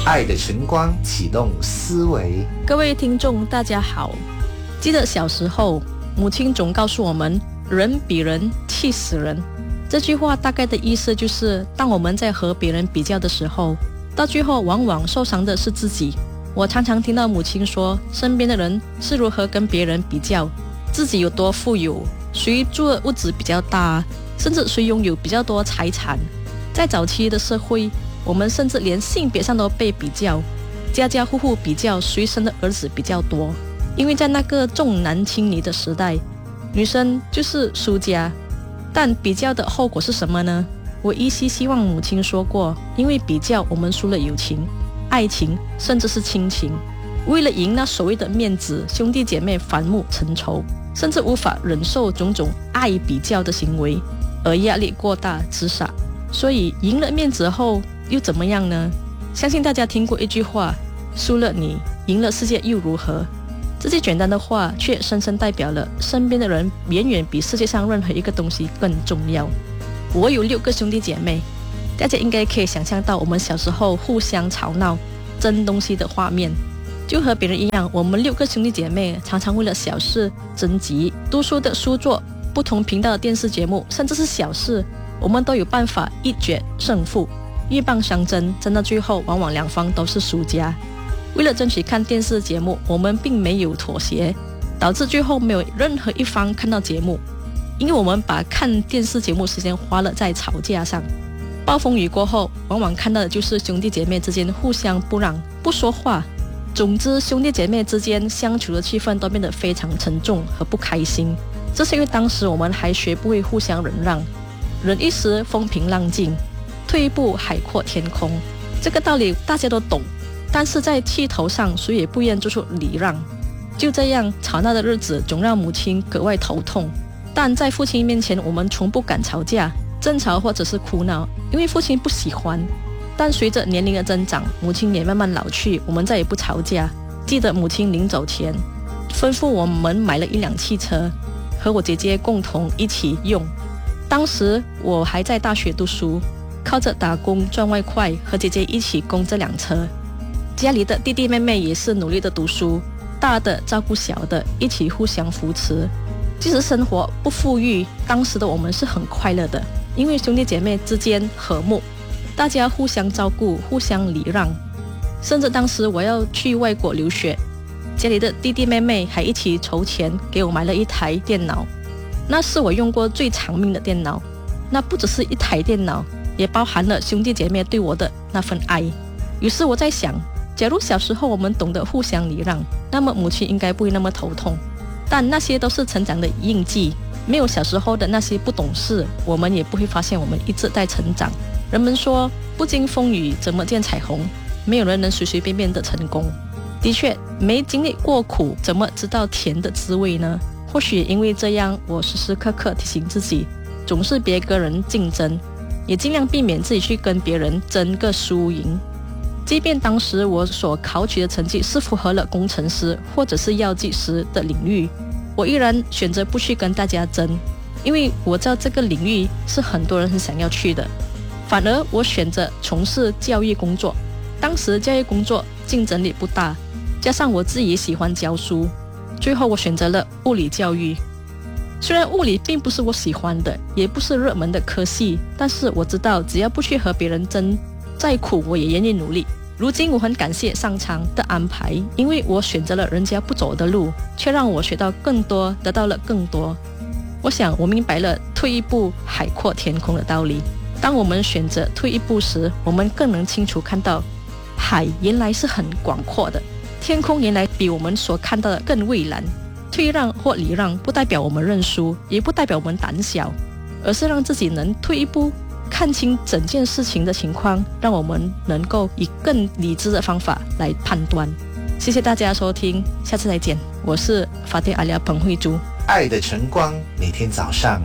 爱的晨光启动思维。 各位听众大家好，记得小时候母亲总告诉我们人比人气死人，这句话大概的意思就是当我们在和别人比较的时候，到最后往往受伤的是自己。我常常听到母亲说身边的人是如何跟别人比较，自己有多富有，谁住的屋子比较大，甚至谁拥有比较多财产。在早期的社会，我们甚至连性别上都被比较，家家户户比较谁生的儿子比较多。因为在那个重男轻女的时代，女生就是输家。但比较的后果是什么呢？我依稀希望母亲说过，因为比较我们输了友情、爱情，甚至是亲情。为了赢那所谓的面子，兄弟姐妹反目成仇，甚至无法忍受种种爱比较的行为，而压力过大自杀。所以赢了面子后又怎么样呢？相信大家听过一句话，输了你，赢了世界又如何？这些简单的话却深深代表了身边的人远远比世界上任何一个东西更重要。我有6个兄弟姐妹，大家应该可以想象到我们小时候互相吵闹争东西的画面。就和别人一样，我们6个兄弟姐妹常常为了小事争执，读书的书作，不同频道的电视节目，甚至是小事，我们都有办法一决胜负。鹬蚌相争，争到最后往往两方都是输家。为了争取看电视节目，我们并没有妥协，导致最后没有任何一方看到节目，因为我们把看电视节目时间花了在吵架上。暴风雨过后，往往看到的就是兄弟姐妹之间互相不让、不说话。总之，兄弟姐妹之间相处的气氛都变得非常沉重和不开心。这是因为当时我们还学不会互相忍让，忍一时风平浪静，退一步海阔天空。这个道理大家都懂，但是在气头上谁也不愿做出礼让。就这样吵闹的日子总让母亲格外头痛。但在父亲面前，我们从不敢吵架、争吵或者是哭闹，因为父亲不喜欢。但随着年龄的增长，母亲也慢慢老去，我们再也不吵架。记得母亲临走前吩咐我们买了一辆汽车，和我姐姐共同一起用。当时我还在大学读书，靠着打工赚外快，和姐姐一起供这辆车。家里的弟弟妹妹也是努力的读书，大的照顾小的，一起互相扶持。即使生活不富裕，当时的我们是很快乐的，因为兄弟姐妹之间和睦，大家互相照顾，互相礼让。甚至当时我要去外国留学，家里的弟弟妹妹还一起筹钱给我买了一台电脑，那是我用过最长命的电脑。那不只是一台电脑，也包含了兄弟姐妹对我的那份爱。于是我在想，假如小时候我们懂得互相礼让，那么母亲应该不会那么头痛。但那些都是成长的印记，没有小时候的那些不懂事，我们也不会发现我们一直在成长。人们说不经风雨怎么见彩虹，没有人能随随便便的成功。的确，没经历过苦，怎么知道甜的滋味呢？或许因为这样，我时时刻刻提醒自己，总是别跟人竞争，也尽量避免自己去跟别人争个输赢。即便当时我所考取的成绩是符合了工程师或者是药剂师的领域，我依然选择不去跟大家争，因为我知道这个领域是很多人很想要去的。反而我选择从事教育工作，当时教育工作竞争力不大，加上我自己也喜欢教书，最后我选择了物理教育。虽然物理并不是我喜欢的，也不是热门的科系，但是我知道只要不去和别人争，再苦我也愿意努力。如今我很感谢上苍的安排，因为我选择了人家不走的路，却让我学到更多，得到了更多。我想我明白了退一步海阔天空的道理。当我们选择退一步时，我们更能清楚看到海原来是很广阔的，天空原来比我们所看到的更蔚蓝。退让或礼让不代表我们认输，也不代表我们胆小，而是让自己能退一步，看清整件事情的情况，让我们能够以更理智的方法来判断。谢谢大家的收听，下次再见。我是法蒂阿利亚彭慧珠。 爱的晨光每天早上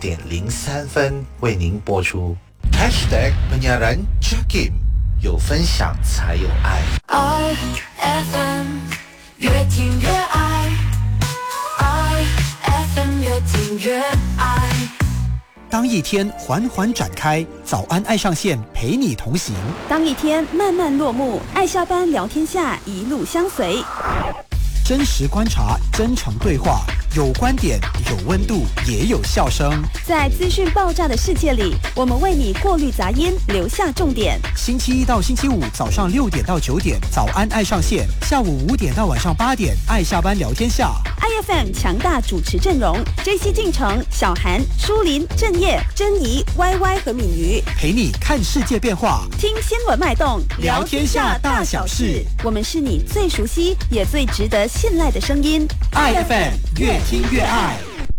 6:03为您播出。#penyiaran Jakim， 有分享才有爱。 爱 FM 越听越爱，爱 FM 越听越爱。 当一天缓缓展开，早安爱上线陪你同行； 当一天慢慢落幕，爱下班聊天下一路相随。 真实观察，真诚对话，有观点，有温度，也有笑声。 在资讯爆炸的世界里，我们为你过滤杂音，留下重点。 星期一到星期五早上6点到9点，早安爱上线；下午5点到晚上8点，爱下班聊天下。 IFM 强大主持阵容 ：JC 进城、小韩、舒林、郑业、珍妮、YY 和敏瑜， 陪你看世界变化， 听新闻脉动， 聊天下大小事。 我们是你最熟悉也最值得信赖的声音。 IFM 越听越爱。